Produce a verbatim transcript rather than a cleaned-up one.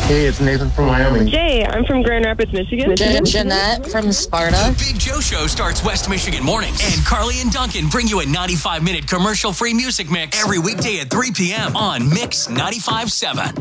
Hey, it's Nathan from Wyoming. Jay, I'm from Grand Rapids, Michigan. Je- Jeanette from Sparta. The Big Joe Show starts West Michigan mornings. And Carly and Duncan bring you a ninety-five minute commercial-free music mix every weekday at three p.m. on Mix ninety-five point seven.